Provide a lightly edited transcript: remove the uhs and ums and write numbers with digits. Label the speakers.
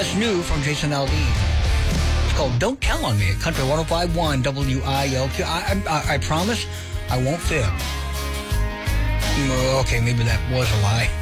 Speaker 1: That's new from Jason Aldean. It's called Don't Tell on Me at Country 105.1 WILQ. I promise I won't fail. Okay, maybe that was a lie.